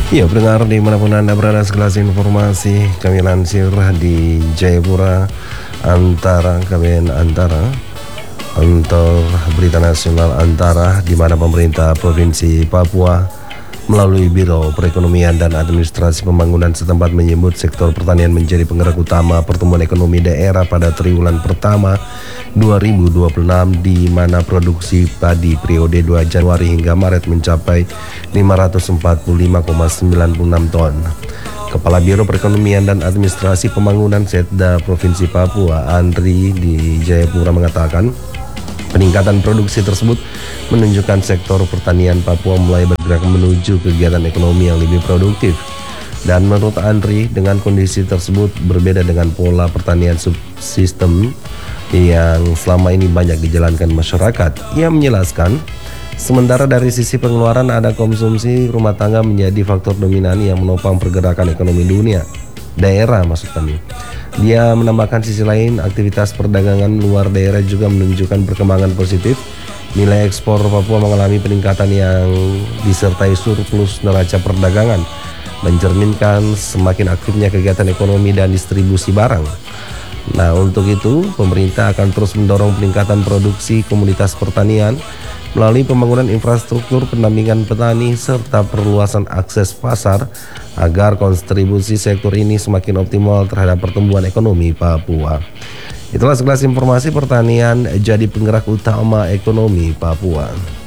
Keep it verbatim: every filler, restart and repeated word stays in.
Ya, pendengar dimanapun Anda berada, sekelas informasi kami lansir di Jayapura Antara, K B N Antara, untuk berita nasional Antara, di mana pemerintah Provinsi Papua melalui Biro Perekonomian dan Administrasi Pembangunan setempat menyebut sektor pertanian menjadi penggerak utama pertumbuhan ekonomi daerah pada triwulan pertama dua ribu dua puluh enam, di mana produksi padi periode dua Januari hingga Maret mencapai lima ratus empat puluh lima koma sembilan puluh enam ton. Kepala Biro Perekonomian dan Administrasi Pembangunan Setda Provinsi Papua, Andri di Jayapura, mengatakan peningkatan produksi tersebut menunjukkan sektor pertanian Papua mulai bergerak menuju kegiatan ekonomi yang lebih produktif. Dan menurut Andri, dengan kondisi tersebut berbeda dengan pola pertanian subsistem yang selama ini banyak dijalankan masyarakat. Ia menjelaskan, sementara dari sisi pengeluaran ada konsumsi rumah tangga menjadi faktor dominan yang menopang pergerakan ekonomi dunia, daerah maksud kami. Dia menambahkan sisi lain, aktivitas perdagangan luar daerah juga menunjukkan perkembangan positif. Nilai ekspor Papua mengalami peningkatan yang disertai surplus neraca perdagangan, mencerminkan semakin aktifnya kegiatan ekonomi dan distribusi barang. Nah, untuk itu pemerintah akan terus mendorong peningkatan produksi komoditas pertanian melalui pembangunan infrastruktur pendampingan petani serta perluasan akses pasar agar kontribusi sektor ini semakin optimal terhadap pertumbuhan ekonomi Papua. Itulah sekelas informasi pertanian jadi penggerak utama ekonomi Papua.